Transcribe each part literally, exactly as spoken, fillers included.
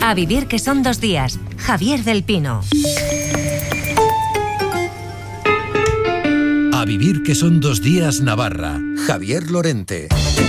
A vivir que son dos días. Javier del Pino. A vivir que son dos días Navarra. Javier Lorente.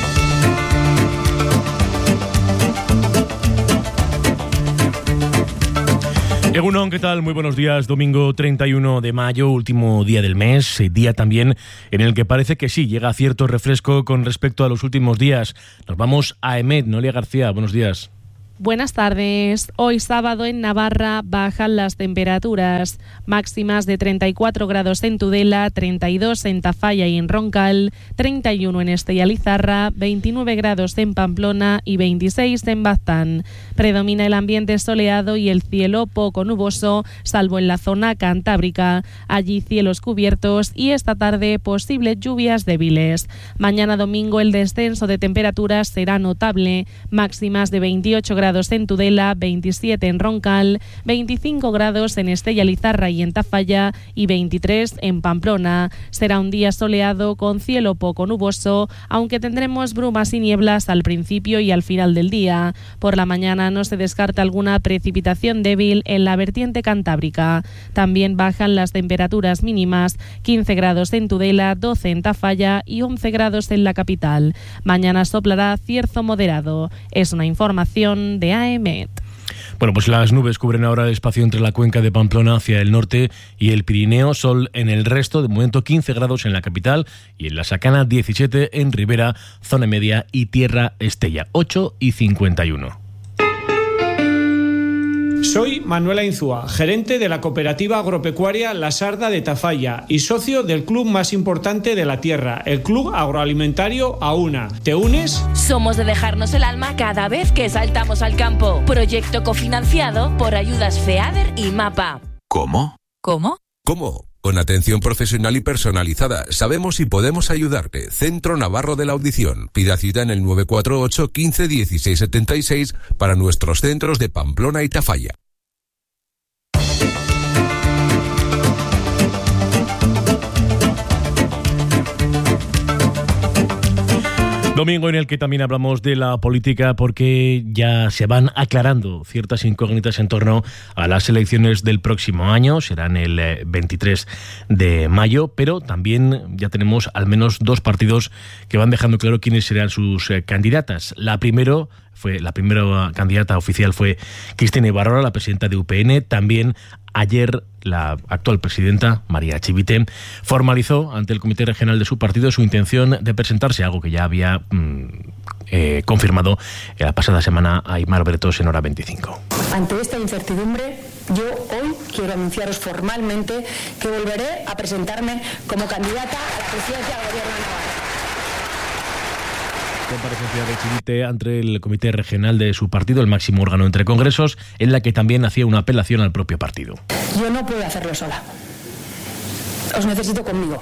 Egunon, ¿qué tal? Muy buenos días. Domingo treinta y uno de mayo, último día del mes, día también en el que parece que sí, llega cierto refresco con respecto a los últimos días. Nos vamos a Emet. Noelia García, buenos días. Buenas tardes. Hoy sábado en Navarra bajan las temperaturas máximas de treinta y cuatro grados en Tudela, treinta y dos en Tafalla y en Roncal, treinta y uno en Estella-Lizarra, veintinueve grados en Pamplona y veintiséis en Baztán. Predomina el ambiente soleado y el cielo poco nuboso, salvo en la zona cantábrica. Allí cielos cubiertos y esta tarde posibles lluvias débiles. Mañana domingo el descenso de temperaturas será notable, máximas de veintiocho grados en Tudela, veintisiete en Roncal, veinticinco grados en Estella-Lizarra y en Tafalla y veintitrés en Pamplona. Será un día soleado con cielo poco nuboso, aunque tendremos brumas y nieblas al principio y al final del día. Por la mañana no se descarta alguna precipitación débil en la vertiente cantábrica. También bajan las temperaturas mínimas, quince grados en Tudela, doce en Tafalla y once grados en la capital. Mañana soplará cierzo moderado. Es una información de A E M E T. Bueno, pues las nubes cubren ahora el espacio entre la cuenca de Pamplona hacia el norte y el Pirineo. Sol en el resto, de momento quince grados en la capital y en la Sacana diecisiete en Ribera, zona media y Tierra Estella, ocho y cincuenta y uno. Soy Manuela Inzúa, gerente de la cooperativa agropecuaria La Sarda de Tafalla y socio del club más importante de la tierra, el Club Agroalimentario AUNA. ¿Te unes? Somos de dejarnos el alma cada vez que saltamos al campo. Proyecto cofinanciado por ayudas FEADER y MAPA. ¿Cómo? ¿Cómo? ¿Cómo? Con atención profesional y personalizada. Sabemos y podemos ayudarte. Centro Navarro de la Audición. Pida cita en el nueve cuatro ocho, quince, dieciséis setenta y seis para nuestros centros de Pamplona y Tafalla. Domingo en el que también hablamos de la política porque ya se van aclarando ciertas incógnitas en torno a las elecciones del próximo año. Serán el veintitrés de mayo, pero también ya tenemos al menos dos partidos que van dejando claro quiénes serán sus candidatas. La primero fue la primera candidata oficial fue Cristina Ibarrola, la presidenta de U P N. También ayer la actual presidenta, María Chivite, formalizó ante el Comité Regional de su partido su intención de presentarse, algo que ya había mmm, eh, confirmado la pasada semana a Aimar Bretos en Hora veinticinco. Ante esta incertidumbre, yo hoy quiero anunciaros formalmente que volveré a presentarme como candidata a la presidencia del Gobierno de Navarra. Comparecencia de Chivite ante el Comité Regional de su partido, el máximo órgano entre congresos, en la que también hacía una apelación al propio partido. Yo no puedo hacerlo sola. Os necesito conmigo.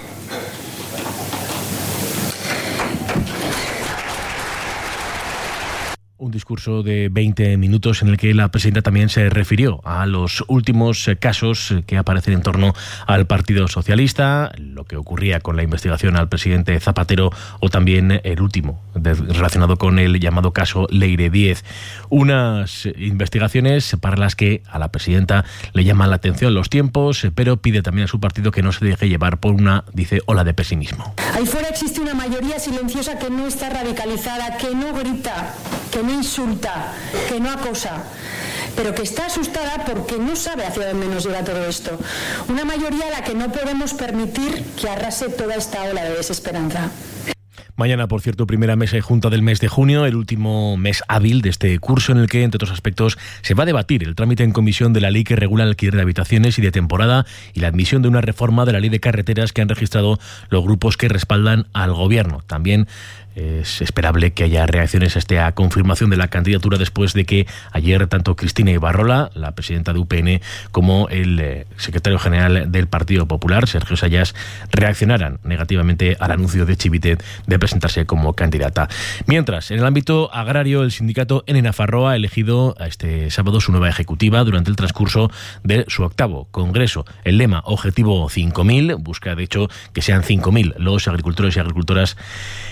Un discurso de veinte minutos en el que la presidenta también se refirió a los últimos casos que aparecen en torno al Partido Socialista, lo que ocurría con la investigación al presidente Zapatero o también el último de, relacionado con el llamado caso Leire diez. Unas investigaciones para las que a la presidenta le llaman la atención los tiempos, pero pide también a su partido que no se deje llevar por una, dice, ola de pesimismo. Ahí fuera existe una mayoría silenciosa que no está radicalizada, que no grita, que no insulta, que no acosa, pero que está asustada porque no sabe hacia dónde nos lleva todo esto. Una mayoría a la que no podemos permitir que arrase toda esta ola de desesperanza. Mañana, por cierto, primera mesa y junta del mes de junio, el último mes hábil de este curso en el que, entre otros aspectos, se va a debatir el trámite en comisión de la ley que regula el alquiler de habitaciones y de temporada y la admisión de una reforma de la ley de carreteras que han registrado los grupos que respaldan al gobierno. También es esperable que haya reacciones a esta confirmación de la candidatura después de que ayer tanto Cristina Ibarrola, la presidenta de U P N, como el eh, secretario general del Partido Popular, Sergio Sayas, reaccionaran negativamente al anuncio de Chivite de presentarse como candidata. Mientras, en el ámbito agrario, el sindicato N Nafarroa ha elegido este sábado su nueva ejecutiva durante el transcurso de su octavo congreso. El lema Objetivo cinco mil busca, de hecho, que sean cinco mil los agricultores y agricultoras que estén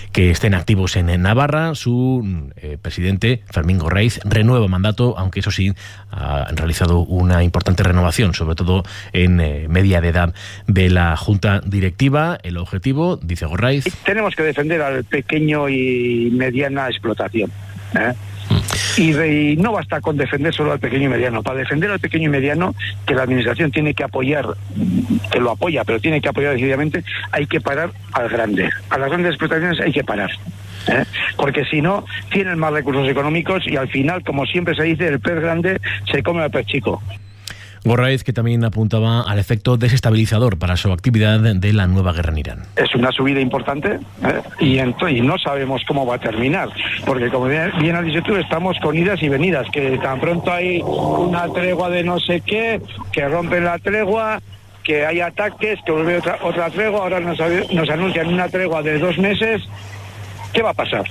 siguen activos en, en Navarra. Su eh, presidente, Fermín Gorraiz, renueva mandato, aunque eso sí, ha realizado una importante renovación, sobre todo en eh, media de edad de la Junta Directiva. El objetivo, dice Gorraiz... Tenemos que defender al pequeño y mediana explotación, ¿eh? Y, y no basta con defender solo al pequeño y mediano. Para defender al pequeño y mediano, que la administración tiene que apoyar, que lo apoya, pero tiene que apoyar decididamente, hay que parar al grande. A las grandes explotaciones hay que parar, ¿eh? Porque si no, tienen más recursos económicos y al final, como siempre se dice, el pez grande se come al pez chico. Gorraiz, que también apuntaba al efecto desestabilizador para su actividad de la nueva guerra en Irán. Es una subida importante, ¿eh? y, ent- y no sabemos cómo va a terminar, porque como bien, bien has dicho tú, estamos con idas y venidas, que tan pronto hay una tregua de no sé qué, que rompen la tregua, que hay ataques, que vuelve otra, otra tregua, ahora nos, nos anuncian una tregua de dos meses. ¿Qué va a pasar?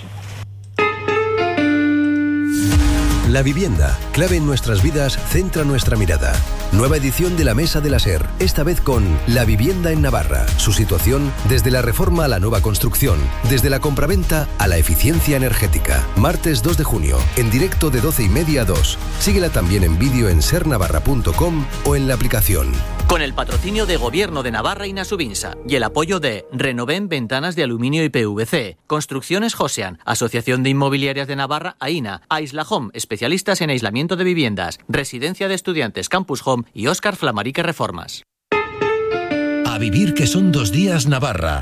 La vivienda, clave en nuestras vidas, centra nuestra mirada. Nueva edición de la Mesa de la SER, esta vez con La vivienda en Navarra. Su situación desde la reforma a la nueva construcción, desde la compraventa a la eficiencia energética. Martes dos de junio, en directo de doce y media a dos. Síguela también en vídeo en ser navarra punto com o en la aplicación. Con el patrocinio de Gobierno de Navarra y Nasubinsa y el apoyo de Renoven Ventanas de Aluminio y P V C, Construcciones Josean, Asociación de Inmobiliarias de Navarra, AINA, Aisla Home, especialistas en aislamiento de viviendas, Residencia de Estudiantes Campus Home y Óscar Flamarique Reformas. A vivir que son dos días Navarra.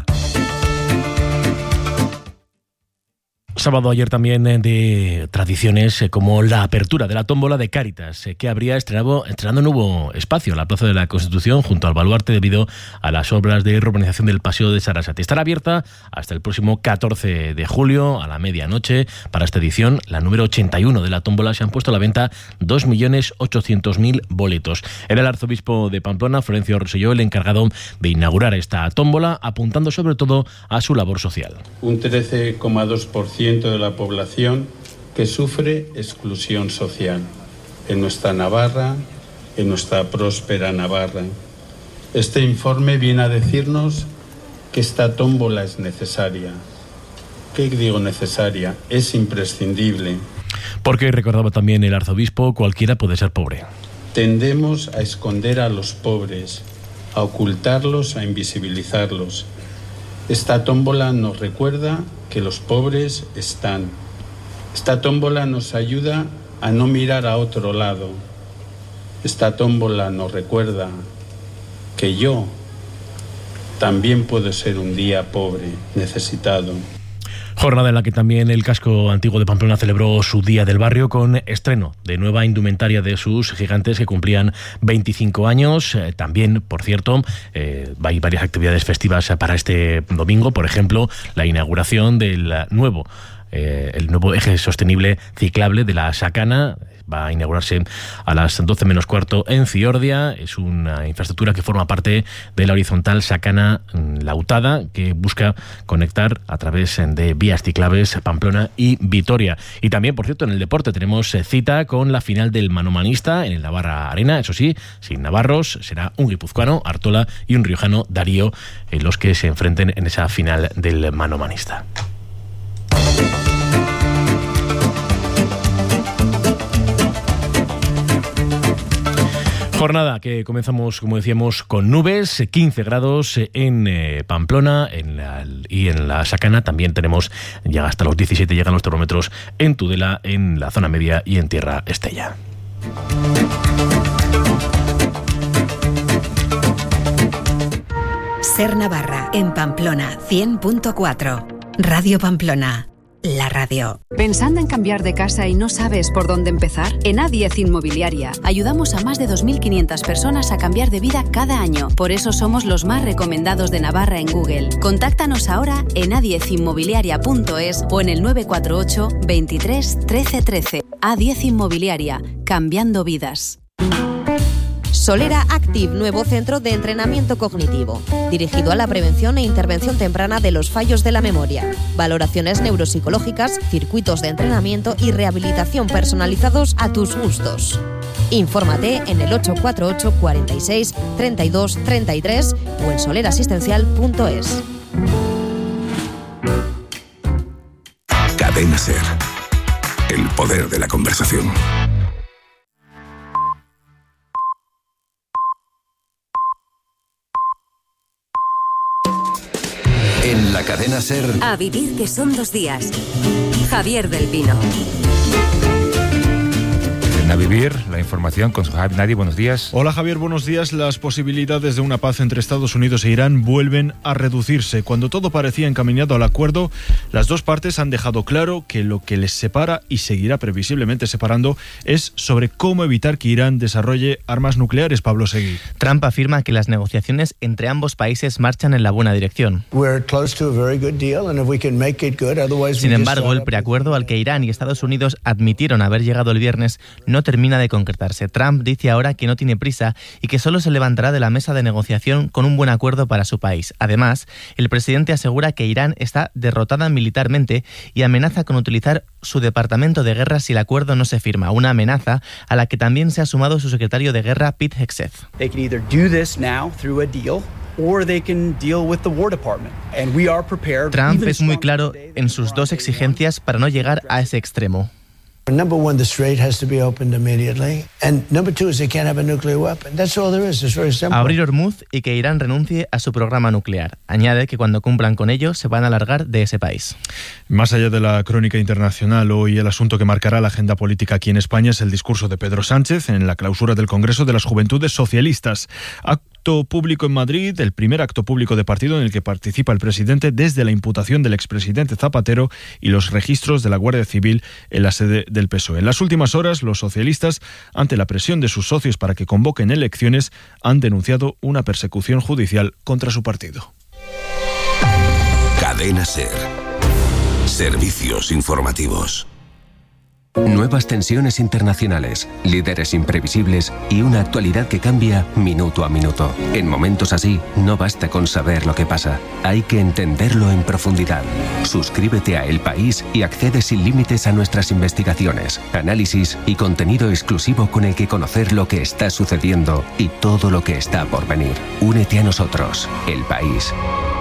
Sábado ayer también de tradiciones como la apertura de la tómbola de Cáritas, que habría estrenado, estrenado un nuevo espacio en la Plaza de la Constitución junto al baluarte debido a las obras de urbanización del Paseo de Sarasate. Estará abierta hasta el próximo catorce de julio a la medianoche. Para esta edición, la número ochenta y uno de la tómbola, se han puesto a la venta dos millones ochocientos mil boletos. Era el arzobispo de Pamplona, Florencio Rosselló, el encargado de inaugurar esta tómbola, apuntando sobre todo a su labor social. Un trece coma dos por ciento de la población que sufre exclusión social en nuestra Navarra, en nuestra próspera Navarra. Este informe viene a decirnos que esta tómbola es necesaria. ¿Qué digo necesaria? Es imprescindible. Porque, recordaba también el arzobispo, cualquiera puede ser pobre. Tendemos a esconder a los pobres, a ocultarlos, a invisibilizarlos. Esta tómbola nos recuerda que los pobres están. Esta tómbola nos ayuda a no mirar a otro lado. Esta tómbola nos recuerda que yo también puedo ser un día pobre, necesitado. Jornada en la que también el casco antiguo de Pamplona celebró su Día del Barrio con estreno de nueva indumentaria de sus gigantes que cumplían veinticinco años. Eh, también, por cierto, eh, hay varias actividades festivas para este domingo. Por ejemplo, la inauguración del nuevo Eh, el nuevo eje sostenible ciclable de la Sacana. Va a inaugurarse a las doce menos cuarto en Ciordia. Es una infraestructura que forma parte de la horizontal Sacana-Lautada, que busca conectar a través de vías ciclables Pamplona y Vitoria. Y también, por cierto, en el deporte tenemos cita con la final del manomanista en el Navarra Arena. Eso sí, sin navarros, será un guipuzcoano, Artola, y un riojano, Darío, eh, los que se enfrenten en esa final del manomanista. Jornada que comenzamos, como decíamos, con nubes, quince grados en eh, Pamplona en la, y en la Sacana también tenemos, llega hasta los diecisiete, llegan los termómetros en Tudela, en la zona media y en Tierra Estella. Ser Navarra, en Pamplona, cien punto cuatro. Radio Pamplona, la radio. ¿Pensando en cambiar de casa y no sabes por dónde empezar? En A diez Inmobiliaria ayudamos a más de dos mil quinientas personas a cambiar de vida cada año. Por eso somos los más recomendados de Navarra en Google. Contáctanos ahora en a diez inmobiliaria punto es o en el nueve cuatro ocho, veintitrés, trece trece. A diez Inmobiliaria, cambiando vidas. Solera Active, nuevo centro de entrenamiento cognitivo, dirigido a la prevención e intervención temprana de los fallos de la memoria, valoraciones neuropsicológicas, circuitos de entrenamiento y rehabilitación personalizados a tus gustos. Infórmate en el ocho cuatro ocho, cuarenta y seis, treinta y dos, treinta y tres o en solerasistencial punto es. Cadena SER. El poder de la conversación. En la Cadena SER. A vivir que son dos días. Javier del Pino. A vivir, la información con Suhaib Nadi. Buenos días. Hola Javier, buenos días. Las posibilidades de una paz entre Estados Unidos e Irán vuelven a reducirse. Cuando todo parecía encaminado al acuerdo, las dos partes han dejado claro que lo que les separa y seguirá previsiblemente separando es sobre cómo evitar que Irán desarrolle armas nucleares. Pablo Seguí. Trump afirma que las negociaciones entre ambos países marchan en la buena dirección. Sin embargo, el preacuerdo al que Irán y Estados Unidos admitieron haber llegado el viernes no termina de concretarse. Trump dice ahora que no tiene prisa y que solo se levantará de la mesa de negociación con un buen acuerdo para su país. Además, el presidente asegura que Irán está derrotada militarmente y amenaza con utilizar su departamento de guerra si el acuerdo no se firma, una amenaza a la que también se ha sumado su secretario de guerra, Pete Hegseth. They can either do this now through a deal or they can deal with the War Department. And we are prepared. Trump es muy claro en sus dos exigencias para no llegar a ese extremo. Number one, the strait has to be opened immediately. And number two is they can't have a nuclear weapon. That's all there is. It's very simple. Abrir Hormuz y que Irán renuncie a su programa nuclear. Añade que cuando cumplan con ello se van a largar de ese país. Más allá de la crónica internacional, hoy el asunto que marcará la agenda política aquí en España es el discurso de Pedro Sánchez en la clausura del Congreso de las Juventudes Socialistas. Acto público en Madrid, el primer acto público de partido en el que participa el presidente desde la imputación del expresidente Zapatero y los registros de la Guardia Civil en la sede del P S O E. En las últimas horas, los socialistas, ante la presión de sus socios para que convoquen elecciones, han denunciado una persecución judicial contra su partido. Cadena SER. Servicios informativos. Nuevas tensiones internacionales, líderes imprevisibles y una actualidad que cambia minuto a minuto. En momentos así, no basta con saber lo que pasa, hay que entenderlo en profundidad. Suscríbete a El País y accede sin límites a nuestras investigaciones, análisis y contenido exclusivo con el que conocer lo que está sucediendo y todo lo que está por venir. Únete a nosotros, El País.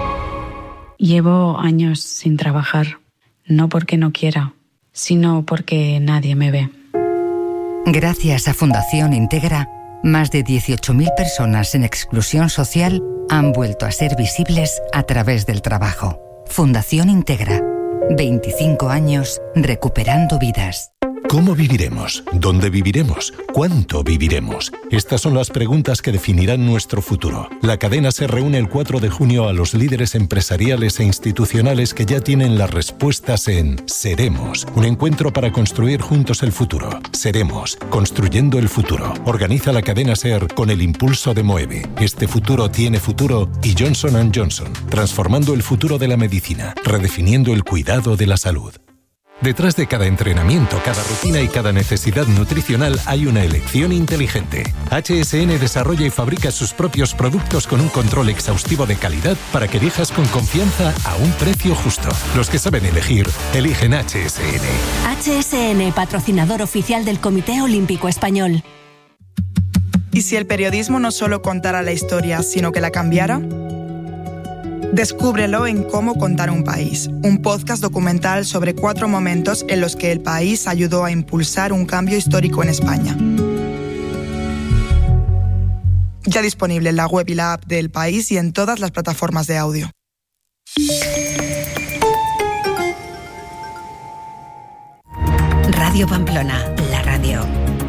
Llevo años sin trabajar, no porque no quiera, sino porque nadie me ve. Gracias a Fundación Integra, más de dieciocho mil personas en exclusión social han vuelto a ser visibles a través del trabajo. Fundación Integra, veinticinco años recuperando vidas. ¿Cómo viviremos? ¿Dónde viviremos? ¿Cuánto viviremos? Estas son las preguntas que definirán nuestro futuro. La cadena se reúne el cuatro de junio a los líderes empresariales e institucionales que ya tienen las respuestas en Seremos, un encuentro para construir juntos el futuro. Seremos, construyendo el futuro. Organiza la cadena SER con el impulso de Moeve. Este futuro tiene futuro y Johnson and Johnson, transformando el futuro de la medicina, redefiniendo el cuidado de la salud. Detrás de cada entrenamiento, cada rutina y cada necesidad nutricional hay una elección inteligente. H S N desarrolla y fabrica sus propios productos con un control exhaustivo de calidad para que elijas con confianza a un precio justo. Los que saben elegir, eligen H S N. H S N, patrocinador oficial del Comité Olímpico Español. ¿Y si el periodismo no solo contara la historia, sino que la cambiara? Descúbrelo en Cómo contar un país, un podcast documental sobre cuatro momentos en los que el país ayudó a impulsar un cambio histórico en España. Ya disponible en la web y la app de El País y en todas las plataformas de audio. Radio Pamplona, la radio.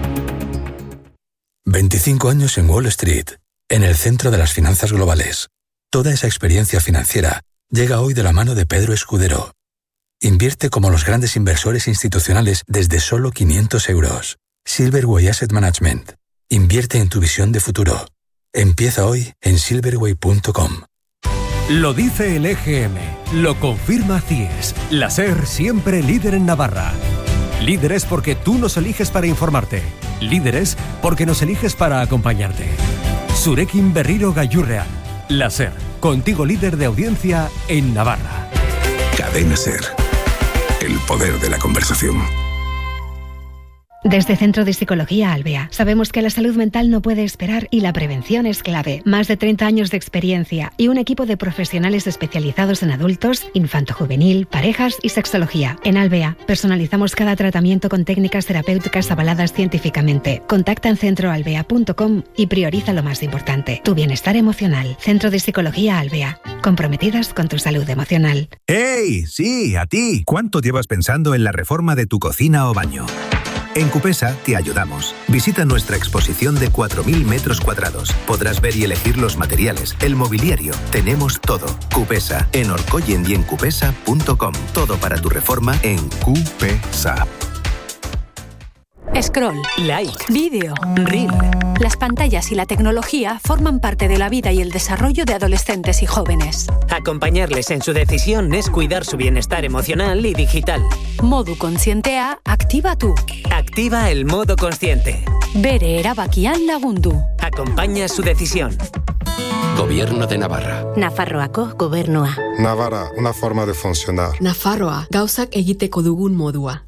veinticinco años en Wall Street, en el centro de las finanzas globales. Toda esa experiencia financiera llega hoy de la mano de Pedro Escudero. Invierte como los grandes inversores institucionales desde solo quinientos euros. Silverway Asset Management. Invierte en tu visión de futuro. Empieza hoy en silverway punto com. Lo dice el E G M, lo confirma C I E S. La SER siempre líder en Navarra. Líderes porque tú nos eliges para informarte. Líderes porque nos eliges para acompañarte. Zurekin berriro gailurrean. La SER, contigo líder de audiencia en Navarra. Cadena SER. El poder de la conversación. Desde Centro de Psicología Alvea, sabemos que la salud mental no puede esperar y la prevención es clave. Más de treinta años de experiencia y un equipo de profesionales especializados en adultos, infanto-juvenil, parejas y sexología. En Alvea, personalizamos cada tratamiento con técnicas terapéuticas avaladas científicamente. Contacta en centro alvea punto com y prioriza lo más importante, tu bienestar emocional. Centro de Psicología Alvea, comprometidas con tu salud emocional. ¡Hey! Sí, a ti. ¿Cuánto llevas pensando en la reforma de tu cocina o baño? En Cupesa te ayudamos. Visita nuestra exposición de cuatro mil metros cuadrados. Podrás ver y elegir los materiales, el mobiliario. Tenemos todo. Cupesa, en Orcoyen y en cupesa punto com. Todo para tu reforma en Cupesa. Scroll, like, vídeo, reel. Las pantallas y la tecnología forman parte de la vida y el desarrollo de adolescentes y jóvenes. Acompañarles en su decisión es cuidar su bienestar emocional y digital. Modu Kontzientea activa tú. Activa el modo consciente. Bere erabakian lagundu. Acompaña su decisión. Gobierno de Navarra. Nafarroako gobernua. Navarra, una forma de funcionar. Nafarroa, gauzak egiteko dugun modua.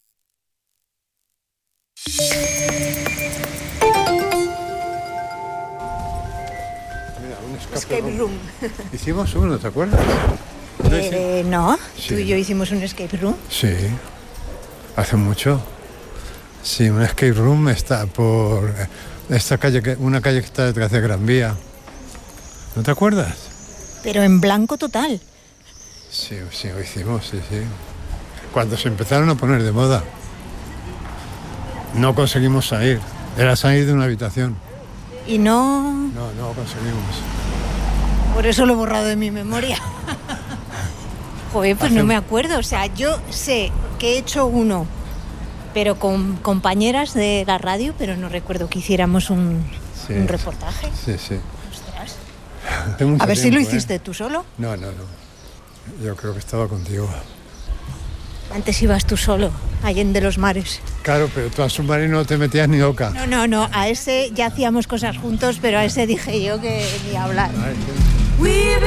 Escape room. Hicimos uno, ¿te acuerdas? Eh, no, Sí. tú y yo hicimos un escape room. Sí, hace mucho. Sí, un escape room está por esta calle, que, una calle que está detrás de Gran Vía. ¿No te acuerdas? Pero en blanco total. Sí, sí, lo hicimos, sí, sí. Cuando se empezaron a poner de moda. No conseguimos salir. Era salir de una habitación. Y no... No, no conseguimos. Por eso lo he borrado de mi memoria. Joder, pues no me acuerdo. O sea, yo sé que he hecho uno, pero con compañeras de la radio, pero no recuerdo que hiciéramos un, Sí, un reportaje. Sí, sí. Ostras. Hace mucho A ver si tiempo, lo ¿eh? hiciste tú solo. No, no, no. Yo creo que estaba contigo. Antes ibas tú solo, Allende los mares. Claro, pero tú al submarino no te metías ni oca. No, no, no. A ese ya hacíamos cosas juntos, pero a ese dije yo que ni hablar. Ay,